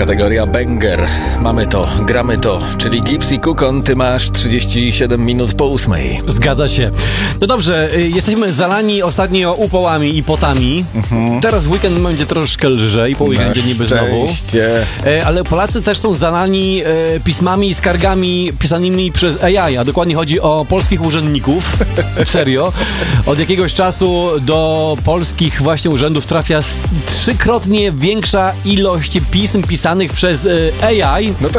kategoria banger. Mamy to, gramy to, czyli Gibbs i Kukon, ty masz 37 minut po 8. Zgadza się. No dobrze, jesteśmy zalani ostatnio upałami i potami. Teraz w weekend będzie troszkę lżej, po weekendzie niby znowu. Ale Polacy też są zalani pismami i skargami pisanymi przez AI, a dokładnie chodzi o polskich urzędników. Serio. Od jakiegoś czasu do polskich właśnie urzędów trafia trzykrotnie większa ilość pism pisanych przez AI. No to